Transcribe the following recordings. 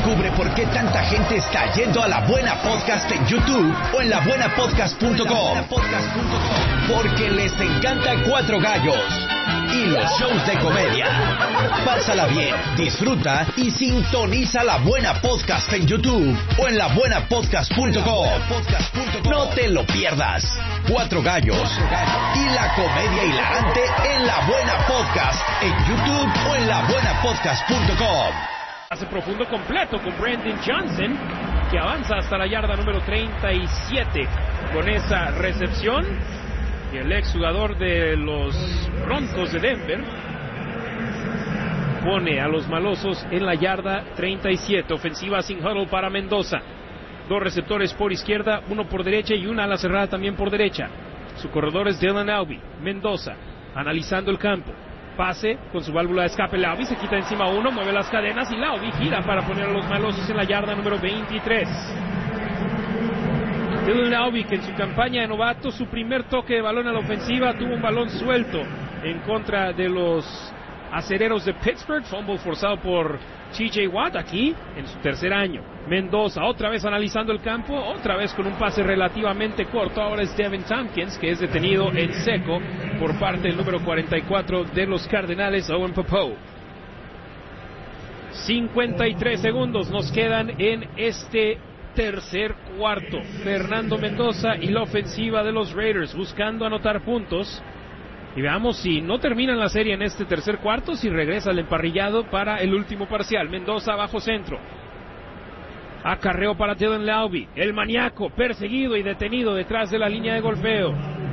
Descubre por qué tanta gente está yendo a La Buena Podcast en YouTube o en labuenapodcast.com. Porque les encanta Cuatro Gallos y los shows de comedia. Pásala bien, disfruta y sintoniza La Buena Podcast en YouTube o en labuenapodcast.com. No te lo pierdas. Cuatro Gallos y la comedia hilarante en La Buena Podcast en YouTube o en labuenapodcast.com. Pase profundo completo con Brandon Johnson, que avanza hasta la yarda número 37 con esa recepción. Y el exjugador de los Broncos de Denver pone a los malosos en la yarda 37. Ofensiva sin huddle para Mendoza. Dos receptores por izquierda, uno por derecha y una ala cerrada también por derecha. Su corredor es Dylan Alby. Mendoza analizando el campo. Pase con su válvula de escape. Alby se quita encima uno, mueve las cadenas y Alby gira para poner a los malosos en la yarda número 23. Dylan Alby, que en su campaña de novato, su primer toque de balón a la ofensiva, tuvo un balón suelto en contra de los acereros de Pittsburgh, fumble forzado por TJ Watt aquí en su tercer año. Mendoza otra vez analizando el campo, otra vez con un pase relativamente corto. Ahora es Devin Tompkins, que es detenido en seco por parte del número 44 de los Cardenales, Owen Popo. 53 segundos nos quedan en este tercer cuarto. Fernando Mendoza y la ofensiva de los Raiders buscando anotar puntos. Y veamos si no terminan la serie en este tercer cuarto, si regresa el emparrillado para el último parcial. Mendoza bajo centro. Acarreo para Dylan Alby. El maníaco perseguido y detenido detrás de la línea de golpeo.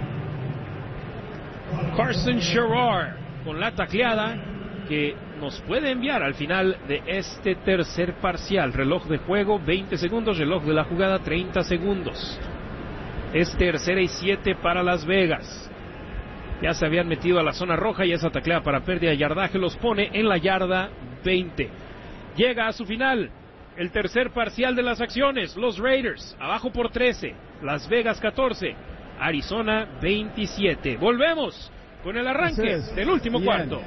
Carson Sherrar con la tacleada que nos puede enviar al final de este tercer parcial. Reloj de juego 20 segundos, reloj de la jugada 30 segundos. Es 3rd y 7 para Las Vegas. Ya se habían metido a la zona roja y esa tacleada para pérdida de yardaje los pone en la yarda 20. Llega a su final el tercer parcial de las acciones. Los Raiders abajo por 13, Las Vegas 14, Arizona 27. Volvemos con el arranque del último cuarto.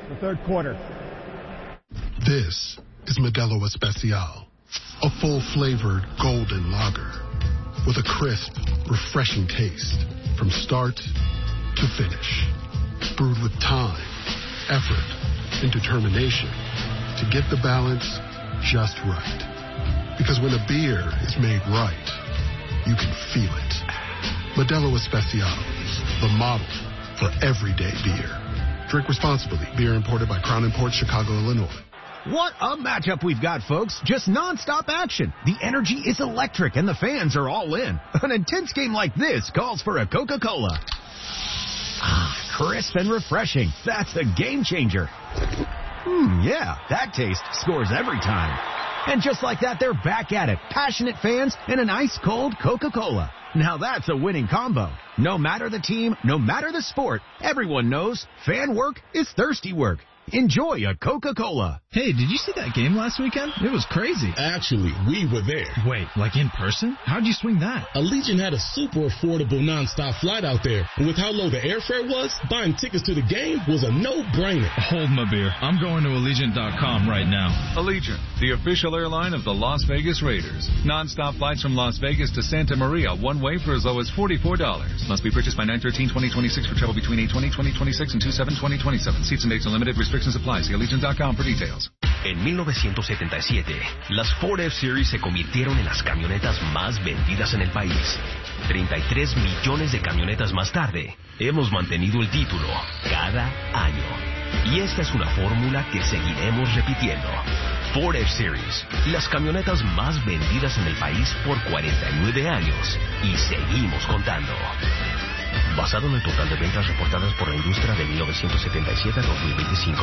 This is Modelo Especial, a full-flavored golden lager with a crisp, refreshing taste from start to finish. Brewed with time, effort, and determination to get the balance just right. Because when a beer is made right, you can feel it. Modelo Especial, the model for everyday beer. Drink responsibly. Beer imported by Crown Imports, Chicago, Illinois. What a matchup we've got, folks. Just non-stop action. The energy is electric and the fans are all in. An intense game like this calls for a Coca-Cola. Ah, crisp and refreshing. That's a game changer. Yeah, that taste scores every time. And just like that, they're back at it. Passionate fans and an ice-cold Coca-Cola. Now that's a winning combo. No matter the team, no matter the sport, everyone knows fan work is thirsty work. Enjoy a Coca-Cola. Hey, did you see that game last weekend? It was crazy. Actually, we were there. Wait, like in person? How'd you swing that? Allegiant had a super affordable nonstop flight out there. And with how low the airfare was, buying tickets to the game was a no-brainer. Hold my beer. I'm going to Allegiant.com right now. Allegiant, the official airline of the Las Vegas Raiders. Nonstop flights from Las Vegas to Santa Maria, one way for as low as $44. Must be purchased by 9/13/2026 for travel between 8/20/2026 and 2/7/2027. Seats and dates are limited. Restrictions apply. See Allegiant.com for details. En 1977, las Ford F-Series se convirtieron en las camionetas más vendidas en el país. 33 millones de camionetas más tarde, hemos mantenido el título cada año. Y esta es una fórmula que seguiremos repitiendo. Ford F-Series, las camionetas más vendidas en el país por 49 años. Y seguimos contando. Basado en el total de ventas reportadas por la industria de 1977 a 2025.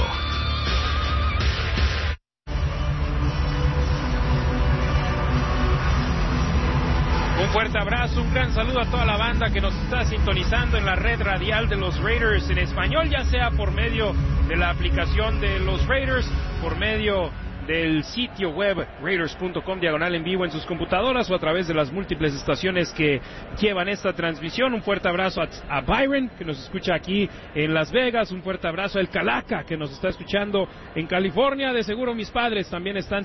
Un fuerte abrazo, un gran saludo a toda la banda que nos está sintonizando en la red radial de los Raiders en español, ya sea por medio de la aplicación de los Raiders, por medio del sitio web raiders.com/en vivo en sus computadoras o a través de las múltiples estaciones que llevan esta transmisión. Un fuerte abrazo a Byron, que nos escucha aquí en Las Vegas. Un fuerte abrazo a El Calaca, que nos está escuchando en California. De seguro mis padres también están